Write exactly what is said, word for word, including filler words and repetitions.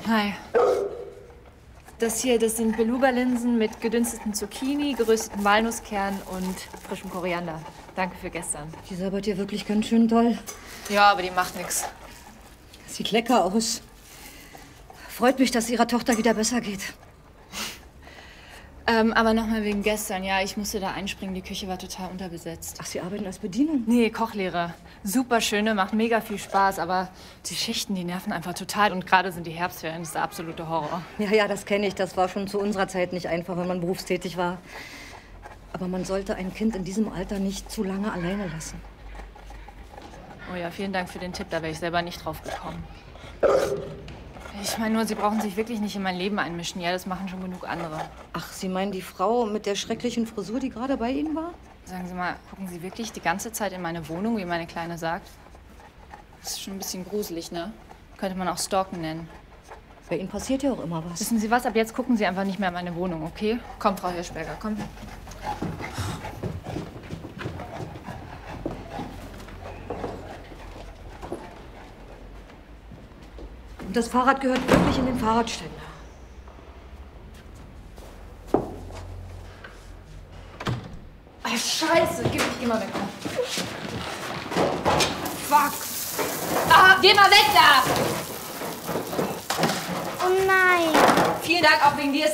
Hi. Das hier, das sind Beluga-Linsen mit gedünsteten Zucchini, gerösteten Walnusskernen und frischem Koriander. Danke für gestern. Die sabbert dir wirklich ganz schön toll. Ja, aber die macht nichts. Sieht lecker aus. Freut mich, dass es ihrer Tochter wieder besser geht. Ähm, aber nochmal wegen gestern. Ja, ich musste da einspringen. Die Küche war total unterbesetzt. Ach, Sie arbeiten als Bedienung? Nee, Kochlehre. Super schöne, macht mega viel Spaß. Aber die Schichten, die nerven einfach total. Und gerade sind die Herbstferien. Das ist der absolute Horror. Ja, ja, das kenne ich. Das war schon zu unserer Zeit nicht einfach, wenn man berufstätig war. Aber man sollte ein Kind in diesem Alter nicht zu lange alleine lassen. Oh ja, vielen Dank für den Tipp. Da wäre ich selber nicht drauf gekommen. Ich meine nur, Sie brauchen sich wirklich nicht in mein Leben einmischen. Ja, das machen schon genug andere. Ach, Sie meinen die Frau mit der schrecklichen Frisur, die gerade bei Ihnen war? Sagen Sie mal, gucken Sie wirklich die ganze Zeit in meine Wohnung, wie meine Kleine sagt? Das ist schon ein bisschen gruselig, ne? Könnte man auch Stalken nennen. Bei Ihnen passiert ja auch immer was. Wissen Sie was? Ab jetzt gucken Sie einfach nicht mehr in meine Wohnung, okay? Komm, Frau Hirschberger, komm. Und das Fahrrad gehört wirklich in den Fahrradständer. Ach, Scheiße, gib mich immer weg. Fuck. Ah, geh mal weg da! Oh nein. Vielen Dank auch wegen dir.